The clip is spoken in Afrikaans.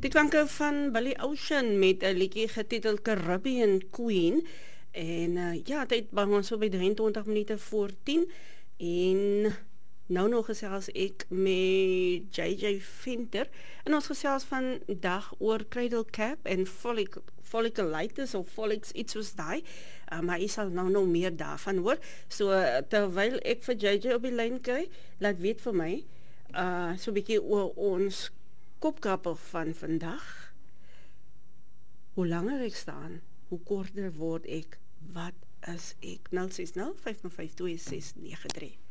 Die klanke van Billy Ocean met 'n liedjie getiteld Caribbean Queen. En ja, dit bang ons so by 23 minute voor 10 en nou nog gesels ek met JJ Venter en ons gesels vandag oor cradle cap en folliculitis of follics iets soos daai. Maar jy sal nou nog meer daarvan hoor. So terwyl ek vir JJ op die lyn kry, laat weet vir my so 'n bietjie oor ons kopkappel van vandag. Hoe langer ek staan, hoe korter word ek. Wat is ek? 060 552 693.